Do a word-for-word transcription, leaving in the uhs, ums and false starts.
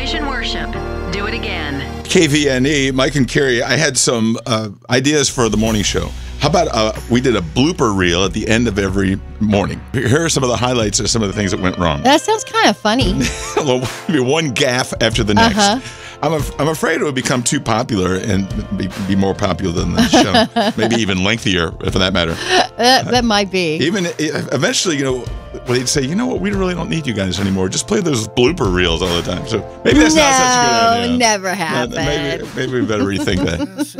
Vision Worship. Do it again. K V N E, Mike and Carrie, I had some uh, ideas for the morning show. How about uh, we did a blooper reel at the end of every morning? Here are some of the highlights of some of the things that went wrong. That sounds kind of funny. Well, maybe one gaffe after the next. Uh-huh. I'm, af- I'm afraid it would become too popular and be, be more popular than the show. Maybe even lengthier, for that matter. That, that might be. Even eventually, you know, well, they'd say, you know what, we really don't need you guys anymore. Just play those blooper reels all the time. So maybe that's no, not such a good idea. never happened. Maybe, maybe we better rethink that.